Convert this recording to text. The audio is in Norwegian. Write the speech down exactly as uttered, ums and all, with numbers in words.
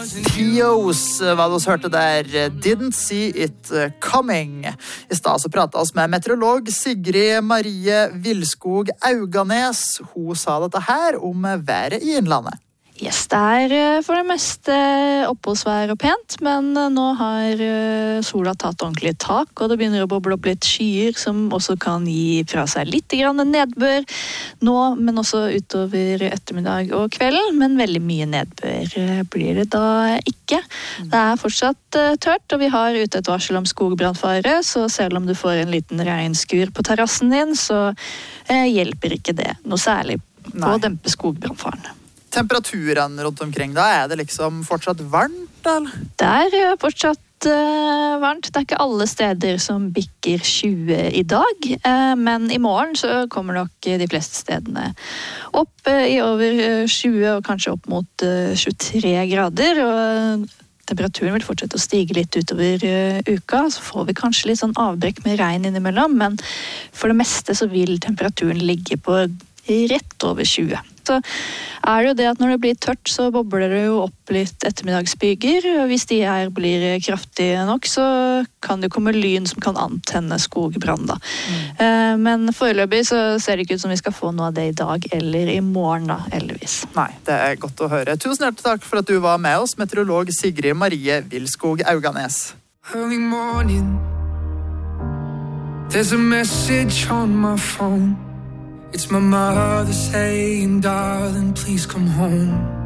Theos, hva du hørte der, Didn't See It Coming. I stad så pratet oss med meteorolog Sigrid Marie Vilskog Auganes. Hun sa dette her om været i Innlandet. Yes, det er for det meste oppholdsvær og pent, men nå har sola tatt ordentlig tak, og det begynner å boble opp litt skyer som også kan gi fra seg litt grann nedbør nå, men også utover ettermiddag og kvelden, men veldig mye nedbør blir det da ikke. Det er fortsatt tørt, og vi har ute et varsel om skogbrannfare, så selv om du får en liten regnskur på terrassen din, så eh, hjelper ikke det noe særlig på Nei. Å dempe skogbrannfaren. Temperaturen rundt omkring, da er det liksom fortsatt varmt, eller? Det er fortsatt uh, varmt. Det er ikke alle steder som bikker tjue i dag, uh, men i morgen så kommer nok de fleste stedene opp uh, i over tjue og kanskje opp mot uh, tjuetre grader, og temperaturen vil fortsette å stige litt utover uh, uka, så får vi kanskje litt sånn avbrekk med regn innimellom, men for det meste så vil temperaturen ligge på rett over tjue. Så er det jo det at når det blir tørt, så bobler det jo opp litt ettermiddagsbyger, og hvis de her blir kraftige nok, så kan det komme lyn som kan antenne skogbrann da. Mm. Men foreløpig så ser det ikke ut som vi skal få noe av det i dag eller i morgen da, heldigvis. Nei, det er godt å høre. Tusen hjertelig takk for at du var med oss, meteorolog Sigrid Marie Vilskog Auganes. Early morning, there's a message on my phone. It's my mother saying, darling, please come home.